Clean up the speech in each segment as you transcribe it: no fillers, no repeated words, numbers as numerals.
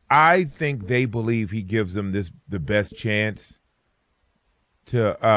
I think they believe he gives them the best chance to.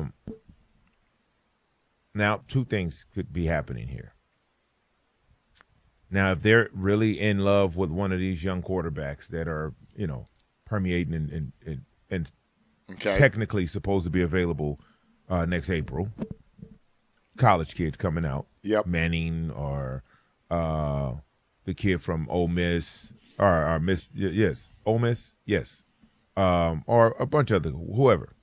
Now, two things could be happening here. Now, if they're really in love with one of these young quarterbacks that are, permeating and technically supposed to be available next April, college kids coming out, Manning or the kid from Ole Miss or Miss, yes, Ole Miss, yes, or a bunch of other whoever,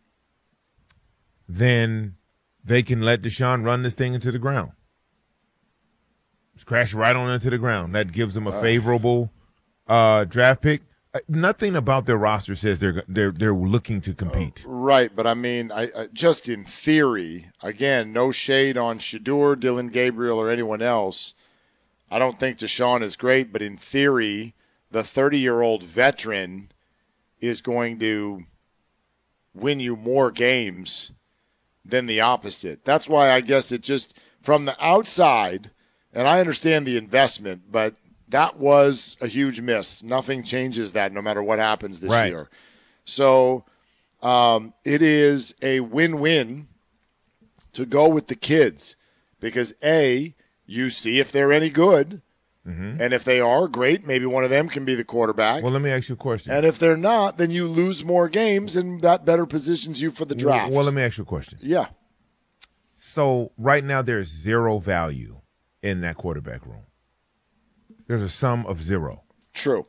then they can let Deshaun run this thing into the ground. Just crash right on into the ground. That gives them a favorable draft pick. Nothing about their roster says they're looking to compete. Right, but I mean, I just in theory, again, no shade on Shedeur, Dylan Gabriel, or anyone else. I don't think Deshaun is great, but in theory, the 30-year-old veteran is going to win you more games than the opposite. That's why I guess it just, from the outside, and I understand the investment, but that was a huge miss. Nothing changes that no matter what happens this year. So it is a win-win to go with the kids because, A, you see if they're any good, and if they are, great, maybe one of them can be the quarterback. Well, let me ask you a question. And if they're not, then you lose more games, and that better positions you for the draft. Well, let me ask you a question. Yeah. So right now there's zero value in that quarterback room. There's a sum of zero. True.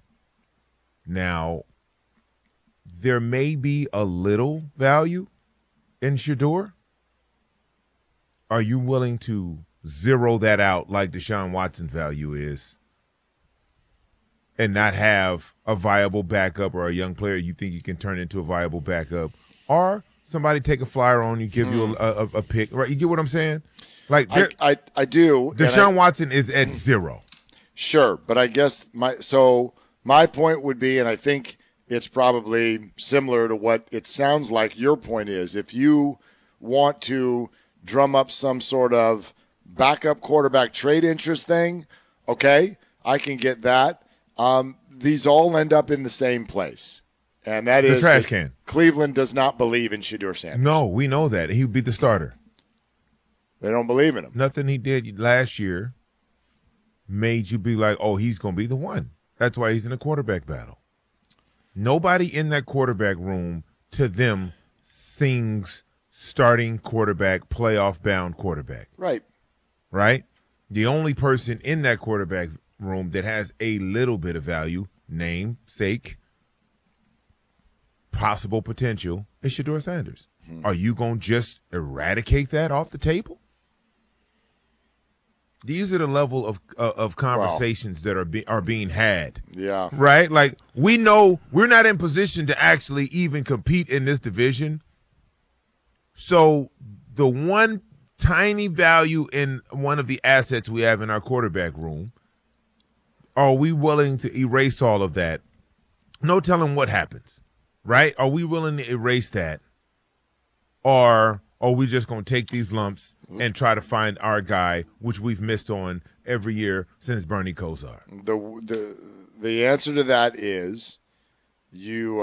Now, there may be a little value in Shedeur. Are you willing to zero that out like Deshaun Watson's value is and not have a viable backup or a young player you think you can turn into a viable backup? Or somebody take a flyer on you, give you a pick. Right? You get what I'm saying? Like I do. Deshaun Watson is at zero. Sure, but I guess my point would be, and I think it's probably similar to what it sounds like your point is, if you want to drum up some sort of backup quarterback trade interest thing, okay, I can get that. These all end up in the same place, and that is the trash can. Cleveland does not believe in Shedeur Sanders. No, we know that. He would be the starter. They don't believe in him. Nothing he did last year made you be like, oh, he's going to be the one. That's why he's in a quarterback battle. Nobody in that quarterback room, to them, sings starting quarterback, playoff-bound quarterback. Right. Right? The only person in that quarterback room that has a little bit of value, namesake, possible potential, is Shedeur Sanders. Are you going to just eradicate that off the table? These are the level of conversations that are being had. Yeah. Right? Like, we know we're not in position to actually even compete in this division. So the one tiny value in one of the assets we have in our quarterback room, are we willing to erase all of that? No telling what happens. Right? Are we willing to erase that? Or are we just going to take these lumps and try to find our guy, which we've missed on every year since Bernie Kosar? The answer to that is you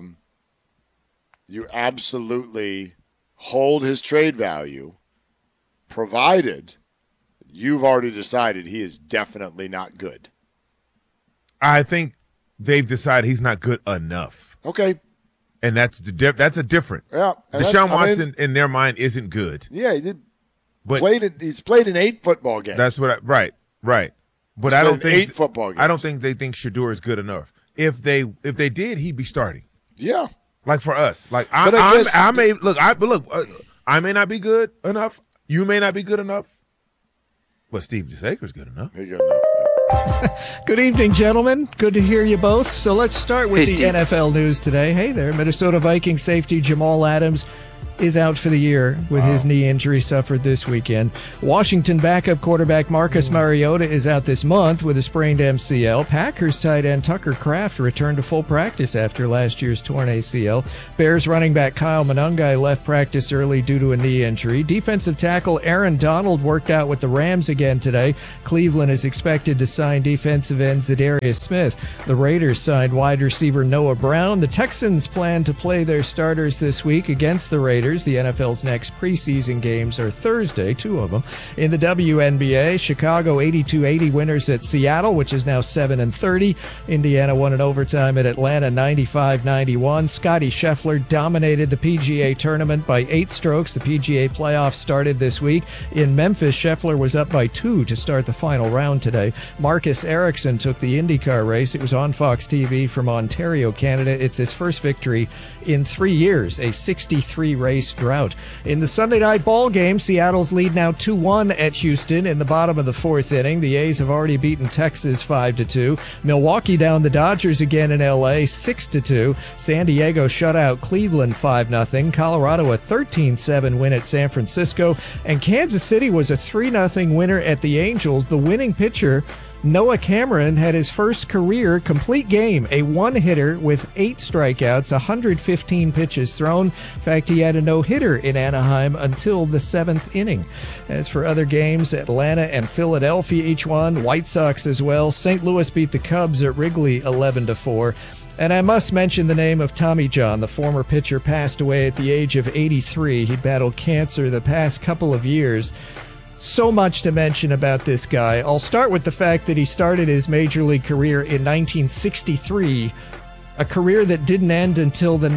absolutely hold his trade value, provided you've already decided he is definitely not good. I think they've decided he's not good enough. Okay. And that's a different. Yeah. Deshaun Watson, in their mind, isn't good. Yeah, he did. But he's played in 8 football games. That's what. Right. But I don't think 8 football games. I don't think they think Shedeur is good enough. If they did, he'd be starting. Yeah. Like for us. Like I may not be good enough. You may not be good enough. But Steve DeSaker's good enough. He's good enough. Good evening, gentlemen. Good to hear you both. So let's start with the Steve. NFL news today. Hey there, Minnesota Vikings safety Jamal Adams is out for the year with his knee injury suffered this weekend. Washington backup quarterback Marcus Mariota is out this month with a sprained MCL. Packers tight end Tucker Kraft returned to full practice after last year's torn ACL. Bears running back Kyle Monangai left practice early due to a knee injury. Defensive tackle Aaron Donald worked out with the Rams again today. Cleveland is expected to sign defensive end Zadarius Smith. The Raiders signed wide receiver Noah Brown. The Texans plan to play their starters this week against the Raiders. The NFL's next preseason games are Thursday, 2 of them. In the WNBA, Chicago 82-80 winners at Seattle, which is now 7-30. Indiana won in overtime at Atlanta 95-91. Scottie Scheffler dominated the PGA tournament by 8 strokes. The PGA playoffs started this week. In Memphis, Scheffler was up by 2 to start the final round today. Marcus Ericsson took the IndyCar race. It was on Fox TV from Ontario, Canada. It's his first victory in 3 years, a 63-race drought. In the Sunday night ball game, Seattle's lead now 2-1 at Houston in the bottom of the 4th inning. The A's have already beaten Texas 5-2. Milwaukee down the Dodgers again in LA 6-2. San Diego shut out Cleveland 5-0. Colorado a 13-7 win at San Francisco. And Kansas City was a 3-0 winner at the Angels. The winning pitcher, Noah Cameron, had his first career complete game, a one-hitter with 8 strikeouts, 115 pitches thrown. In fact, he had a no-hitter in Anaheim until the 7th inning. As for other games, Atlanta and Philadelphia each won, White Sox as well. St. Louis beat the Cubs at Wrigley 11-4. And I must mention the name of Tommy John. The former pitcher passed away at the age of 83. He battled cancer the past couple of years. So much to mention about this guy. I'll start with the fact that he started his major league career in 1963, a career that didn't end until the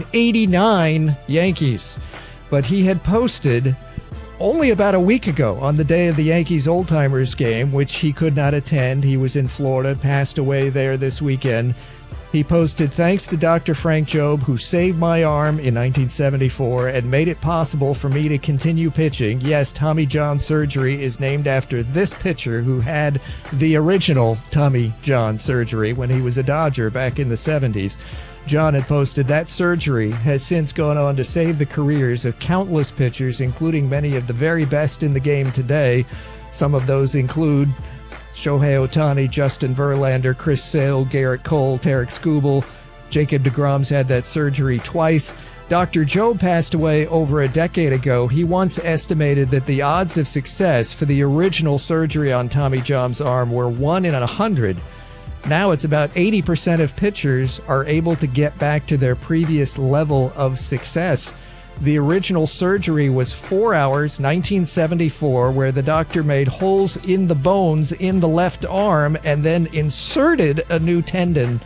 1989 Yankees. But he had posted only about a week ago, on the day of the Yankees Old Timers game, which he could not attend. He was in Florida, passed away there this weekend. He posted, "Thanks to Dr. Frank Jobe, who saved my arm in 1974 and made it possible for me to continue pitching. Yes, Tommy John surgery is named after this pitcher who had the original Tommy John surgery when he was a Dodger back in the 70s. John had posted that surgery has since gone on to save the careers of countless pitchers, including many of the very best in the game today. Some of those include Shohei Ohtani, Justin Verlander, Chris Sale, Garrett Cole, Tarek Skubal. Jacob deGrom's had that surgery twice. Dr. Jobe passed away over a decade ago. He once estimated that the odds of success for the original surgery on Tommy John's arm were 1 in 100. Now it's about 80% of pitchers are able to get back to their previous level of success. The original surgery was 4 hours, 1974, where the doctor made holes in the bones in the left arm and then inserted a new tendon.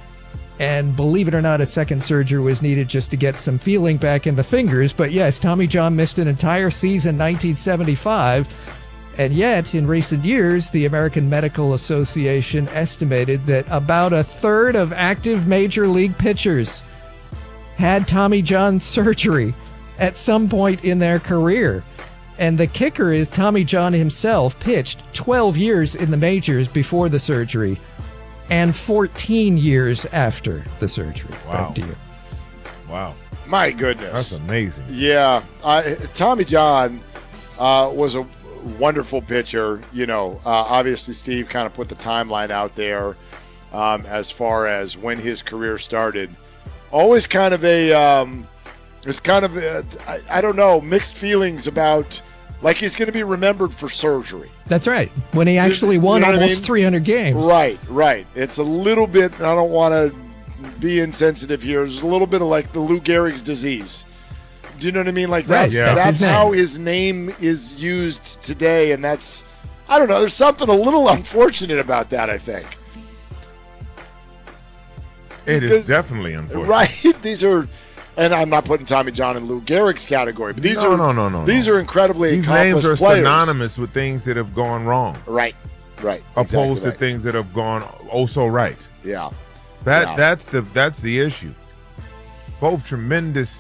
And believe it or not, a second surgery was needed just to get some feeling back in the fingers. But yes, Tommy John missed an entire season 1975. And yet, in recent years, the American Medical Association estimated that about a third of active major league pitchers had Tommy John surgery at some point in their career. And the kicker is Tommy John himself pitched 12 years in the majors before the surgery and 14 years after the surgery. Wow. Back to you. Wow. My goodness. That's amazing. Yeah. Tommy John was a wonderful pitcher. You know, obviously Steve kind of put the timeline out there as far as when his career started. Always kind of I don't know, mixed feelings about, like, he's going to be remembered for surgery. That's right. When he actually won almost 300 games. Right. It's a little bit, I don't want to be insensitive here, it's a little bit of like the Lou Gehrig's disease. Do you know what I mean? Like that's, right. that's how his name is used today, and that's, I don't know, there's something a little unfortunate about that, I think. It is definitely unfortunate. Right. These are, and I'm not putting Tommy John in Lou Gehrig's category, but these No. These are incredibly These accomplished names are players. synonymous with things that have gone wrong. Right. Opposed Exactly to right. things that have gone oh so right. Yeah. That's the issue. Both tremendous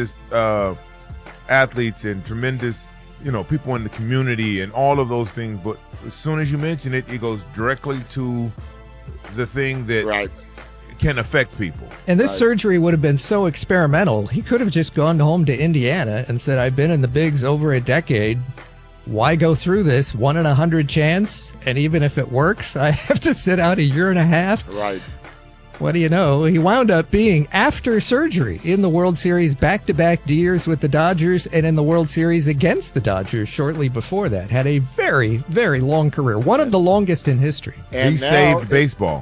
athletes and tremendous, people in the community and all of those things. But as soon as you mention it, it goes directly to the thing that Right. can affect people. And this surgery would have been so experimental. He could have just gone home to Indiana and said, I've been in the bigs over a decade. Why go through this? 1 in 100 chance. And even if it works, I have to sit out a year and a half. Right. What do you know? He wound up being, after surgery, in the World Series back-to-back years with the Dodgers and in the World Series against the Dodgers shortly before that. Had a very, very long career. One of the longest in history. And he now, saved baseball.